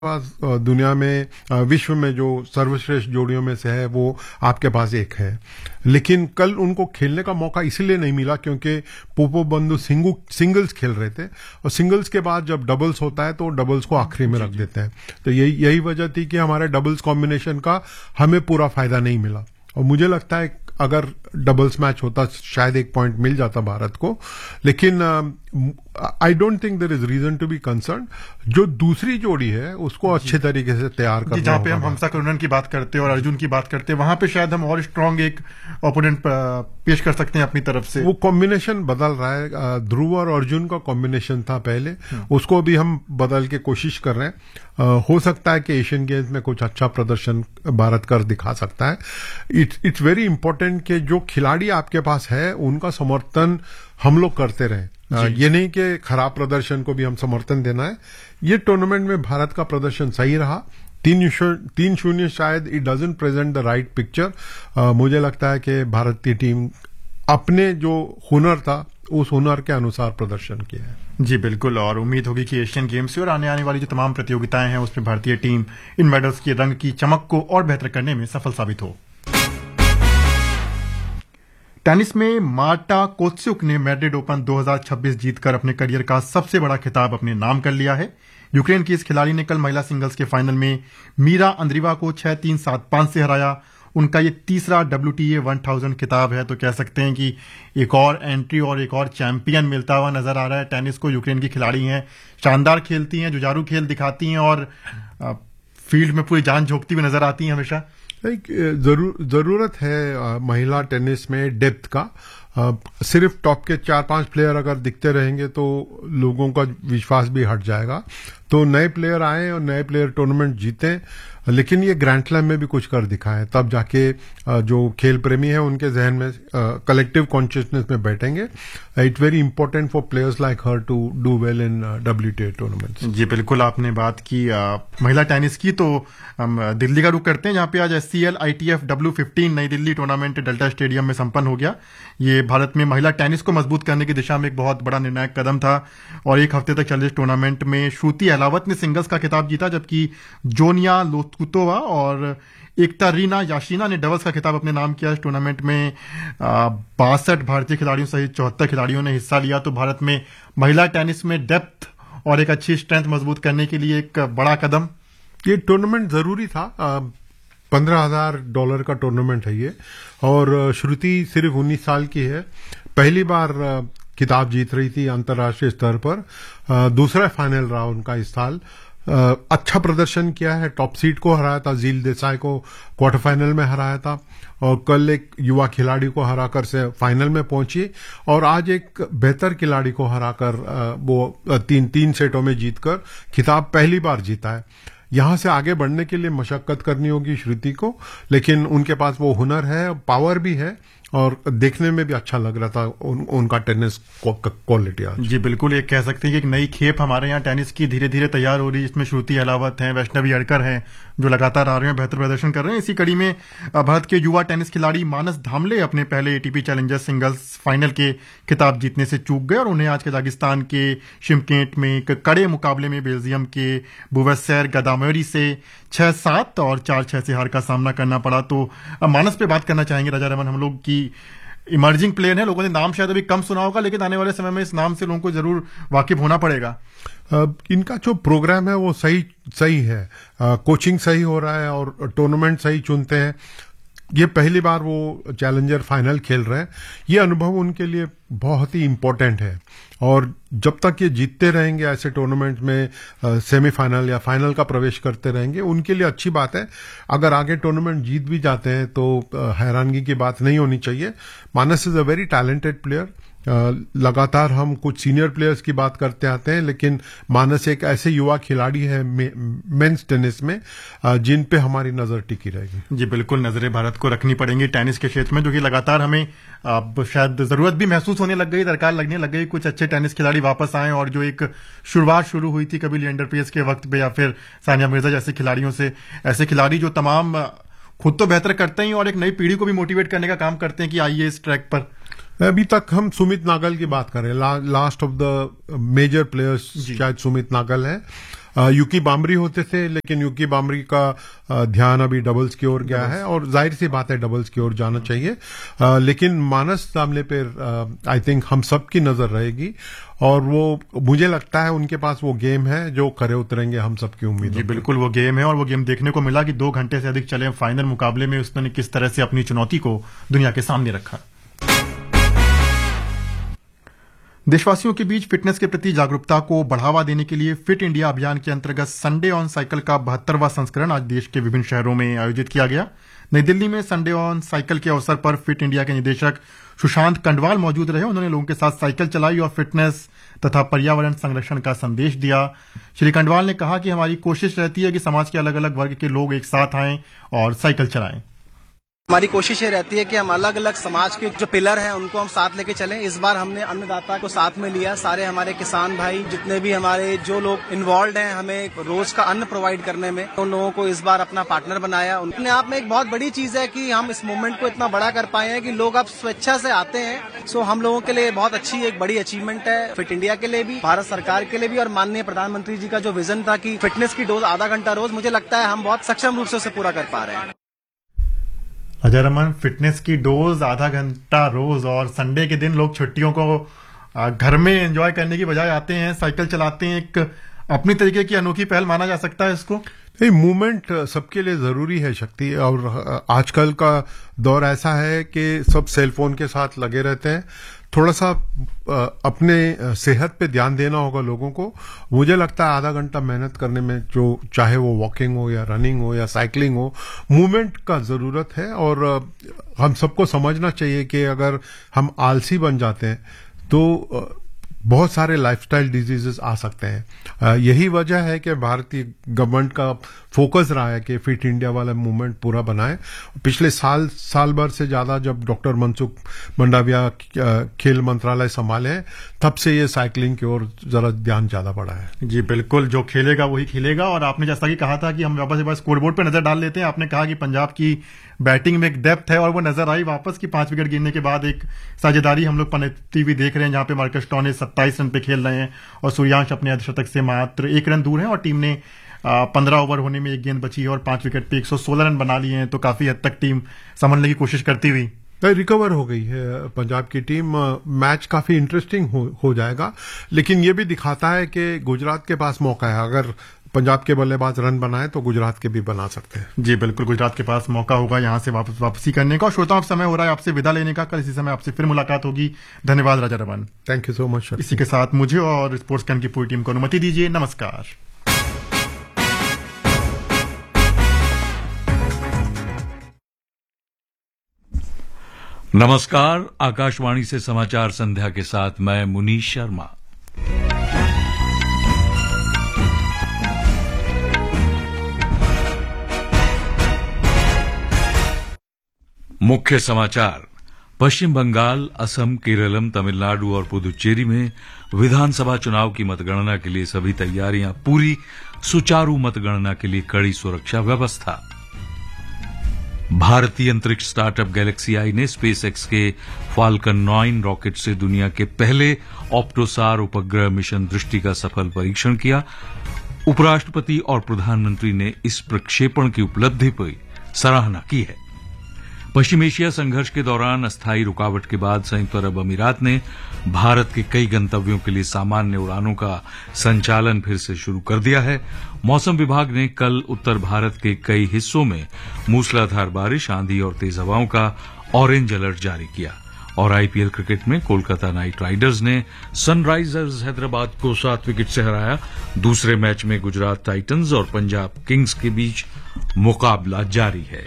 पास दुनिया में विश्व में जो सर्वश्रेष्ठ जोड़ियों में से है वो आपके पास एक है। लेकिन कल उनको खेलने का मौका इसलिए नहीं मिला क्योंकि पोपो बंधु सिंगल्स खेल रहे थे, और सिंगल्स के बाद जब डबल्स होता है तो डबल्स को आखिरी में रख देते हैं। तो यही वजह थी कि हमारे डबल्स कॉम्बिनेशन का हमें पूरा फायदा नहीं मिला। और मुझे लगता है अगर डबल्स मैच होता शायद एक पॉइंट मिल जाता भारत को। लेकिन I don't think there is reason to be concern. जो दूसरी जोड़ी है उसको अच्छे तरीके से तैयार करना, जहां पे हम हमसा करुणन की बात करते हैं और अर्जुन की बात करते हैं, वहां पे शायद हम और स्ट्रांग एक ओपोनेंट पेश कर सकते हैं अपनी तरफ से। वो कॉम्बिनेशन बदल रहा है। ध्रुव और अर्जुन का कॉम्बिनेशन था पहले, उसको भी हम बदल के कोशिश कर रहे हैं। हो सकता है कि एशियन गेम्स में कुछ अच्छा प्रदर्शन भारत कर दिखा सकता है। इट्स वेरी इंपॉर्टेंट कि जो खिलाड़ी आपके पास है उनका समर्थन हम लोग करते रहें। ये नहीं कि खराब प्रदर्शन को भी हम समर्थन देना है। ये टूर्नामेंट में भारत का प्रदर्शन सही रहा। 3-0 शायद it doesn't present the right picture. मुझे लगता है कि भारत की टीम अपने जो हुनर था उस हुनर के अनुसार प्रदर्शन किया है। जी बिल्कुल, और उम्मीद होगी कि एशियन गेम्स से और आने वाली जो तमाम प्रतियोगिताएं हैं उसमें भारतीय टीम इन मेडल्स के रंग की चमक को और बेहतर करने में सफल साबित हो। टेनिस में मार्टा कोत्स्युक ने मैड्रिड ओपन 2026 जीतकर अपने करियर का सबसे बड़ा खिताब अपने नाम कर लिया है। यूक्रेन की इस खिलाड़ी ने कल महिला सिंगल्स के फाइनल में मीरा अंद्रीवा को 6-3, 7-5 से हराया। उनका ये तीसरा WTA 1000 खिताब है, तो कह सकते हैं कि एक और एंट्री और एक और चैंपियन मिलता हुआ नजर आ रहा है टेनिस को। यूक्रेन की खिलाड़ी हैं, शानदार खेलती हैं, जुझारू खेल दिखाती हैं और फील्ड में पूरी जान झोंकती हुई नजर आती हैं हमेशा। जरूरत है महिला टेनिस में डेप्थ का। सिर्फ टॉप के 4-5 प्लेयर अगर दिखते रहेंगे तो लोगों का विश्वास भी हट जाएगा। तो नए प्लेयर आए और नए प्लेयर टूर्नामेंट जीते, लेकिन ये ग्रैंड स्लैम में भी कुछ कर दिखाएं, तब जाके जो खेल प्रेमी है उनके जहन में कलेक्टिव कॉन्शियसनेस में बैठेंगे। It's very important for players like her to do well in WTA tournaments. जी बिल्कुल, आपने बात की महिला टेनिस की, तो हम दिल्ली का रुख करते हैं जहां पे आज SCL ITF W15 नई दिल्ली टूर्नामेंट डेल्टा स्टेडियम में संपन्न हो गया। ये भारत में महिला टेनिस को मजबूत करने की दिशा में एक बहुत बड़ा निर्णायक कदम था और एक हफ्ते तक चले इस टूर्नामेंट में श्रुति अहलावत ने सिंगल्स का खिताब जीता, जबकि जोनिया लोतकुतोवा और एकतारीना याशीना ने डबल्स का खिताब अपने नाम किया। इस टूर्नामेंट में 62 भारतीय खिलाड़ियों सहित 74 खिलाड़ियों ने हिस्सा लिया। तो भारत में महिला टेनिस में डेप्थ और एक अच्छी स्ट्रेंथ मजबूत करने के लिए एक बड़ा कदम। ये टूर्नामेंट जरूरी था। $15,000 का टूर्नामेंट है ये, और श्रुति सिर्फ 19 साल की है, पहली बार खिताब जीत रही थी अंतर्राष्ट्रीय स्तर पर। दूसरा फाइनल रहा उनका इस साल। अच्छा प्रदर्शन किया है, टॉप सीड को हराया था, जील देसाई को क्वार्टर फाइनल में हराया था, और कल एक युवा खिलाड़ी को हराकर से फाइनल में पहुंची, और आज एक बेहतर खिलाड़ी को हराकर वो 3 सेटों में जीतकर खिताब पहली बार जीता है। यहां से आगे बढ़ने के लिए मशक्कत करनी होगी श्रुति को, लेकिन उनके पास वो हुनर है, पावर भी है, और देखने में भी अच्छा लग रहा था उनका टेनिस क्वालिटी आज। जी बिल्कुल, एक कह सकते हैं कि एक नई खेप हमारे यहाँ टेनिस की धीरे धीरे तैयार हो रही है, जिसमें श्रुति अहलावत हैं, वैष्णवी अडकर हैं, जो लगातार आ रहे हैं, बेहतर प्रदर्शन कर रहे हैं। इसी कड़ी में भारत के युवा टेनिस खिलाड़ी मानस धामले अपने पहले ATP चैलेंजर सिंगल्स फाइनल के खिताब जीतने से चूक गए और उन्हें आज कजाकिस्तान के शिमकेट में एक कड़े मुकाबले में बेल्जियम के बुवेसर गदामेरी से 6-7 और 4-6 से हार का सामना करना पड़ा। तो मानस पे बात करना चाहेंगे राजा रमन हम लोग की। इमर्जिंग प्लेयर है, लोगों ने नाम शायद अभी कम सुना होगा, लेकिन आने वाले समय में इस नाम से लोगों को जरूर वाकिफ होना पड़ेगा। इनका जो प्रोग्राम है वो सही है, कोचिंग सही हो रहा है और टूर्नामेंट सही चुनते हैं। ये पहली बार वो चैलेंजर फाइनल खेल रहे हैं। ये अनुभव उनके लिए बहुत ही इंपॉर्टेंट है, और जब तक ये जीतते रहेंगे ऐसे टूर्नामेंट में, सेमीफाइनल या फाइनल का प्रवेश करते रहेंगे, उनके लिए अच्छी बात है। अगर आगे टूर्नामेंट जीत भी जाते हैं तो हैरानगी की बात नहीं होनी चाहिए। मानस is a very talented player. लगातार हम कुछ सीनियर प्लेयर्स की बात करते आते हैं, लेकिन मानस एक ऐसे युवा खिलाड़ी है मेंस टेनिस में जिन पे हमारी नजर टिकी रहेगी। जी बिल्कुल, नजरें भारत को रखनी पड़ेंगी टेनिस के क्षेत्र में, जो कि लगातार हमें अब शायद जरूरत भी महसूस होने लग गई, दरकार लगने लग गई, कुछ अच्छे टेनिस खिलाड़ी वापस आए, और जो एक शुरुआत शुरू हुई थी कभी लिएंडर पेस के वक्त पे या फिर सानिया मिर्जा जैसे खिलाड़ियों से, ऐसे खिलाड़ी जो तमाम खुद तो बेहतर करते हैं और एक नई पीढ़ी को भी मोटिवेट करने का काम करते हैं कि आइए इस ट्रैक पर। अभी तक हम सुमित नागल की बात करें, last of the major players शायद सुमित नागल है। यूकी बामरी होते थे, लेकिन यूकी बामरी का ध्यान अभी डबल्स की ओर गया है और जाहिर सी बात है डबल्स की ओर जाना चाहिए। लेकिन मानस दामले पर आई थिंक हम सब की नजर रहेगी और वो मुझे लगता है उनके पास वो गेम है जो खरे उतरेंगे हम सबकी उम्मीद। जी बिल्कुल वो गेम है और वो गेम देखने को मिला कि 2 घंटे से अधिक चले फाइनल मुकाबले में उसने किस तरह से अपनी चुनौती को दुनिया के सामने रखा। देशवासियों के बीच फिटनेस के प्रति जागरूकता को बढ़ावा देने के लिए फिट इंडिया अभियान के अंतर्गत संडे ऑन साइकिल का 72वां संस्करण आज देश के विभिन्न शहरों में आयोजित किया गया। नई दिल्ली में संडे ऑन साइकिल के अवसर पर फिट इंडिया के निदेशक सुशांत कंडवाल मौजूद रहे। उन्होंने लोगों के साथ साइकिल चलाई और फिटनेस तथा पर्यावरण संरक्षण का संदेश दिया। श्री कंडवाल ने कहा कि हमारी कोशिश रहती है कि समाज के अलग अलग वर्ग के लोग एक साथ आएं और साइकिल चलाएं। हमारी कोशिश ये रहती है कि हम अलग अलग समाज के जो पिलर हैं उनको हम साथ लेके चलें। इस बार हमने अन्नदाता को साथ में लिया, सारे हमारे किसान भाई जितने भी हमारे जो लोग इन्वॉल्व हैं हमें रोज का अन्न प्रोवाइड करने में, उन लोगों को इस बार अपना पार्टनर बनाया। अपने आप में एक बहुत बड़ी चीज है कि हम इस मूवमेंट को इतना बड़ा कर पाए हैं कि लोग अब स्वेच्छा से आते हैं। सो हम लोगों के लिए बहुत अच्छी एक बड़ी अचीवमेंट है, फिट इंडिया के लिए भी, भारत सरकार के लिए भी और माननीय प्रधानमंत्री जी का जो विजन था कि फिटनेस की डोज आधा घंटा रोज, मुझे लगता है हम बहुत सक्षम रूप से उसे पूरा कर पा रहे हैं। अजय रमन, फिटनेस की डोज आधा घंटा रोज और संडे के दिन लोग छुट्टियों को घर में एंजॉय करने की बजाय आते हैं, साइकिल चलाते हैं। एक अपनी तरीके की अनोखी पहल माना जा सकता है इसको। मूवमेंट सबके लिए जरूरी है शक्ति, और आजकल का दौर ऐसा है कि सब सेलफोन के साथ लगे रहते हैं। थोड़ा सा अपने सेहत पे ध्यान देना होगा लोगों को। मुझे लगता है आधा घंटा मेहनत करने में, जो चाहे वो वॉकिंग हो या रनिंग हो या साइकिलिंग हो, मूवमेंट का जरूरत है। और हम सबको समझना चाहिए कि अगर हम आलसी बन जाते हैं तो बहुत सारे लाइफस्टाइल डिजीजेस आ सकते हैं। यही वजह है कि भारतीय गवर्नमेंट का फोकस रहा है कि फिट इंडिया वाला मूवमेंट पूरा बनाए। पिछले साल भर से ज्यादा जब डॉक्टर मनसुख मंडाविया खेल मंत्रालय संभाले हैं, तब से ये साइकिलिंग की ओर जरा ध्यान ज्यादा बढ़ा है। जी बिल्कुल, जो खेलेगा वही खेलेगा। और आपने जैसा कि कहा था कि हम वापस एक बार स्कोरबोर्ड पर नजर डाल लेते हैं। आपने कहा कि पंजाब की बैटिंग में एक डेप्थ है और वो नजर आई वापस की 5 विकेट गिरने के बाद एक साझेदारी हम लोग पनपती हुई देख रहे हैं, जहां पे मार्कस स्टोइनिस 27 रन पे खेल रहे हैं और सूर्यांश अपने अर्धशतक से मात्र 1 रन दूर है और टीम ने 15 ओवर होने में 1 गेंद बची है और 5 विकेट पे 116 रन बना लिए हैं। तो काफी हद तक टीम संभलने की कोशिश करती हुई रिकवर हो गई है पंजाब की टीम। मैच काफी इंटरेस्टिंग हो जाएगा, लेकिन ये भी दिखाता है कि गुजरात के पास मौका है। अगर पंजाब के बल्लेबाज रन बनाए तो गुजरात के भी बना सकते हैं। जी बिल्कुल, गुजरात के पास मौका होगा यहां से वापसी करने का। श्रोताओं, अब समय हो रहा है आपसे विदा लेने का। कल इसी समय आपसे फिर मुलाकात होगी। धन्यवाद राजा Raman. Thank you so much. इसी के साथ मुझे और स्पोर्ट्स कैन की पूरी टीम को अनुमति दीजिए। नमस्कार। नमस्कार। आकाशवाणी से समाचार संध्या के साथ मैं मुनीश शर्मा। मुख्य समाचार। पश्चिम बंगाल, असम, केरलम, तमिलनाडु और पुदुचेरी में विधानसभा चुनाव की मतगणना के लिए सभी तैयारियां पूरी। सुचारू मतगणना के लिए कड़ी सुरक्षा व्यवस्था। भारतीय अंतरिक्ष स्टार्टअप गैलेक्सी आई ने स्पेसएक्स के फाल्कन 9 रॉकेट से दुनिया के पहले ऑप्टोसार उपग्रह मिशन दृष्टि का सफल परीक्षण किया। उपराष्ट्रपति और प्रधानमंत्री ने इस प्रक्षेपण की उपलब्धि पर सराहना की है। पश्चिम एशिया संघर्ष के दौरान अस्थायी रुकावट के बाद संयुक्त अरब अमीरात ने भारत के कई गंतव्यों के लिए सामान्य उड़ानों का संचालन फिर से शुरू कर दिया है। मौसम विभाग ने कल उत्तर भारत के कई हिस्सों में मूसलाधार बारिश, आंधी और तेज हवाओं का ऑरेंज अलर्ट जारी किया। और आईपीएल क्रिकेट में कोलकाता नाइट राइडर्स ने सनराइजर्स हैदराबाद को 7 विकेट से हराया। दूसरे मैच में गुजरात टाइटंस और पंजाब किंग्स के बीच मुकाबला जारी है।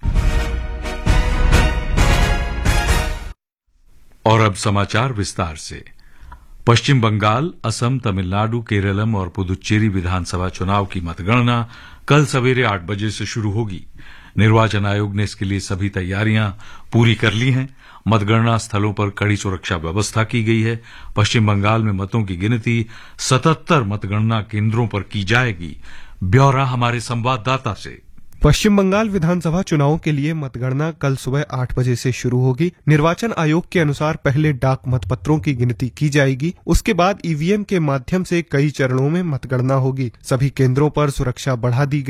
और अब समाचार विस्तार से। पश्चिम बंगाल, असम, तमिलनाडु, केरलम और पुदुचेरी विधानसभा चुनाव की मतगणना कल सवेरे 8 बजे से शुरू होगी। निर्वाचन आयोग ने इसके लिए सभी तैयारियां पूरी कर ली हैं। मतगणना स्थलों पर कड़ी सुरक्षा व्यवस्था की गई है। पश्चिम बंगाल में मतों की गिनती 77 मतगणना केंद्रों पर की जाएगी। ब्यौरा हमारे संवाददाता से। पश्चिम बंगाल विधानसभा चुनावों के लिए मतगणना कल सुबह 8 बजे से शुरू होगी। निर्वाचन आयोग के अनुसार पहले डाक मतपत्रों की गिनती की जाएगी, उसके बाद ईवीएम के माध्यम से कई चरणों में मतगणना होगी। सभी केंद्रों पर सुरक्षा बढ़ा दी गई।